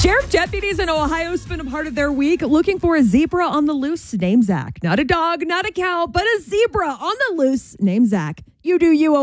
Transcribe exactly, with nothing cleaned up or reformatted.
Sheriff deputies in Ohio spent a part of their week looking for a zebra on the loose named Zach. Not a dog, not a cow, but a zebra on the loose named Zach. You do you,